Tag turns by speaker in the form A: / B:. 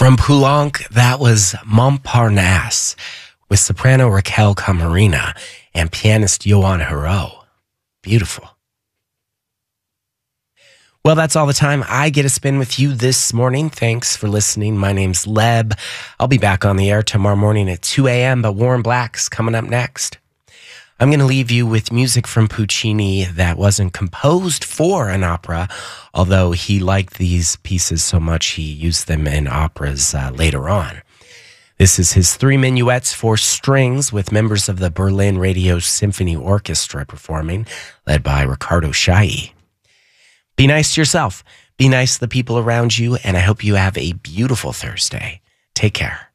A: From Poulenc, that was Montparnasse with soprano Raquel Camarena and pianist Johan Hero. Beautiful. Well, that's all the time I get to spend with you this morning. Thanks for listening. My name's Leb. I'll be back on the air tomorrow morning at 2 a.m., but Warren Black's coming up next. I'm going to leave you with music from Puccini that wasn't composed for an opera, although he liked these pieces so much he used them in operas later on. This is his 3 minuets for strings with members of the Berlin Radio Symphony Orchestra performing, led by Riccardo Chailly. Be nice to yourself. Be nice to the people around you, and I hope you have a beautiful Thursday. Take care.